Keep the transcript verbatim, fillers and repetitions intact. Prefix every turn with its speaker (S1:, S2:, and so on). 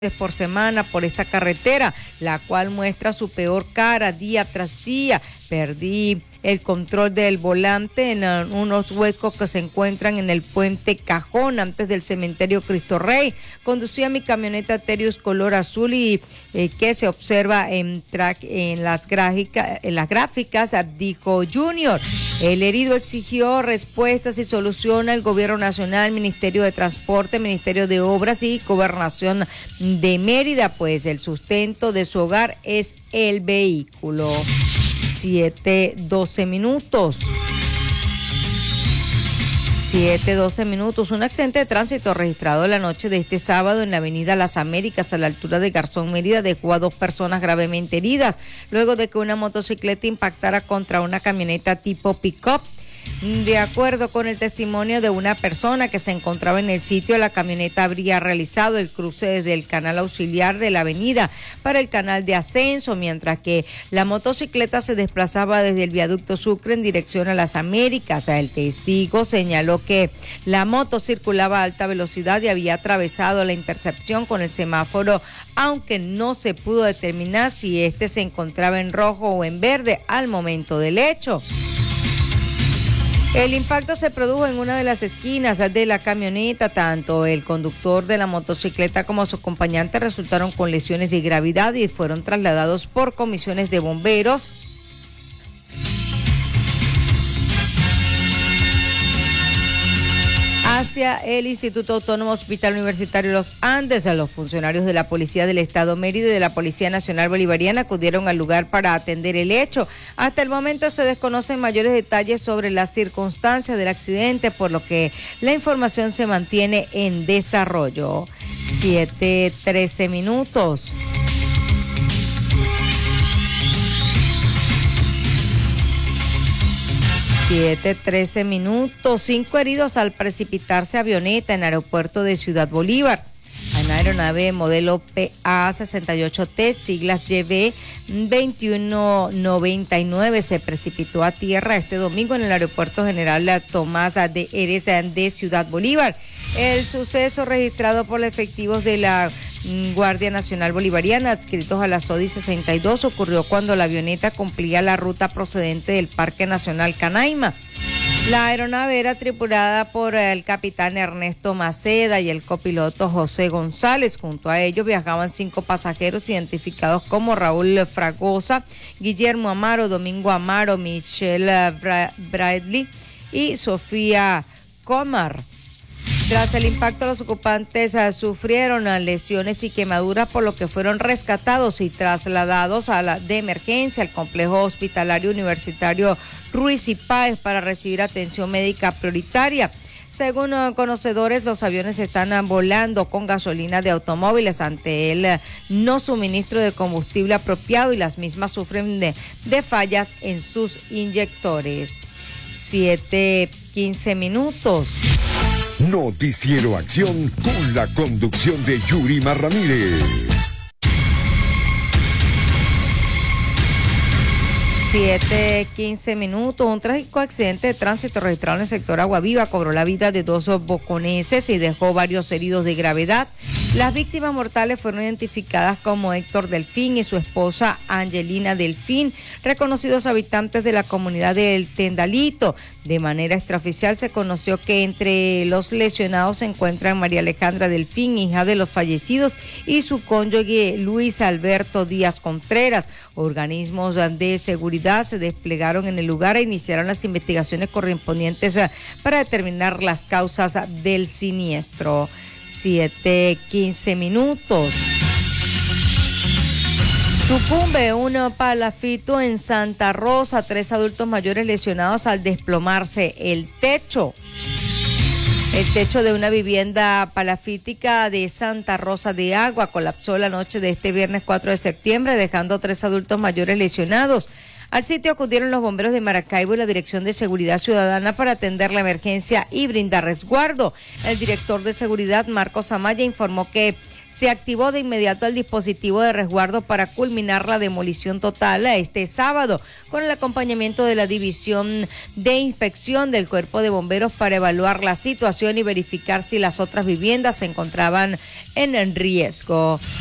S1: por semana por esta carretera, la cual muestra su peor cara día tras día. Perdí el control del volante en uh, unos huecos que se encuentran en el puente Cajón, antes del cementerio Cristo Rey. Conducía mi camioneta Terios color azul y eh, que se observa en, track, en, las gráfica, en las gráficas, dijo Junior. El herido exigió respuestas y solución al Gobierno Nacional, Ministerio de Transporte, Ministerio de Obras y Gobernación de Mérida, pues el sustento de su hogar es el vehículo. siete doce minutos. siete doce minutos. Un accidente de tránsito registrado la noche de este sábado en la avenida Las Américas, a la altura de Garzón, Mérida, dejó a dos personas gravemente heridas, luego de que una motocicleta impactara contra una camioneta tipo pick-up. De acuerdo con el testimonio de una persona que se encontraba en el sitio, la camioneta habría realizado el cruce desde el canal auxiliar de la avenida para el canal de ascenso, mientras que la motocicleta se desplazaba desde el viaducto Sucre en dirección a Las Américas. El testigo señaló que la moto circulaba a alta velocidad y había atravesado la intersección con el semáforo, aunque no se pudo determinar si este se encontraba en rojo o en verde al momento del hecho. El impacto se produjo en una de las esquinas de la camioneta. Tanto el conductor de la motocicleta como su acompañante resultaron con lesiones de gravedad y fueron trasladados por comisiones de bomberos hacia el Instituto Autónomo Hospital Universitario Los Andes. A los funcionarios de la Policía del Estado Mérida y de la Policía Nacional Bolivariana acudieron al lugar para atender el hecho. Hasta el momento se desconocen mayores detalles sobre las circunstancias del accidente, por lo que la información se mantiene en desarrollo. siete trece minutos. siete trece minutos. Cinco heridos al precipitarse avioneta en aeropuerto de Ciudad Bolívar. Una aeronave modelo P A sesenta y ocho T, siglas Y B veintiuno noventa y nueve, se precipitó a tierra este domingo en el aeropuerto general Tomás de Eres de Ciudad Bolívar. El suceso, registrado por los efectivos de la Guardia Nacional Bolivariana adscritos a la S O D I sesenta y dos, ocurrió cuando la avioneta cumplía la ruta procedente del Parque Nacional Canaima. La aeronave era tripulada por el capitán Ernesto Maceda y el copiloto José González. Junto a ellos viajaban cinco pasajeros identificados como Raúl Fragosa, Guillermo Amaro, Domingo Amaro, Michelle Bradley y Sofía Comar. Tras el impacto, los ocupantes uh, sufrieron uh, lesiones y quemaduras, por lo que fueron rescatados y trasladados a la de emergencia al complejo hospitalario universitario Ruiz y Páez para recibir atención médica prioritaria. Según uh, conocedores, los aviones están uh, volando con gasolina de automóviles ante el uh, no suministro de combustible apropiado, y las mismas sufren de, de fallas en sus inyectores. siete quince minutos.
S2: Noticiero Acción con la conducción de Yurima Ramírez.
S1: siete quince minutos. Un trágico accidente de tránsito registrado en el sector Agua Viva cobró la vida de dos boconeses y dejó varios heridos de gravedad. Las víctimas mortales fueron identificadas como Héctor Delfín y su esposa Angelina Delfín, reconocidos habitantes de la comunidad del Tendalito. De manera extraoficial se conoció que entre los lesionados se encuentran María Alejandra Delfín, hija de los fallecidos, y su cónyuge Luis Alberto Díaz Contreras. Organismos de seguridad se desplegaron en el lugar e iniciaron las investigaciones correspondientes para determinar las causas del siniestro. siete quince minutos. Sucumbe un palafito en Santa Rosa, tres adultos mayores lesionados al desplomarse el techo. El techo de una vivienda palafítica de Santa Rosa de Agua colapsó la noche de este viernes cuatro de septiembre, dejando tres adultos mayores lesionados. Al sitio acudieron los bomberos de Maracaibo y la Dirección de Seguridad Ciudadana para atender la emergencia y brindar resguardo. El director de seguridad, Marcos Amaya, informó que se activó de inmediato el dispositivo de resguardo para culminar la demolición total este sábado, con el acompañamiento de la División de Inspección del Cuerpo de Bomberos para evaluar la situación y verificar si las otras viviendas se encontraban en riesgo.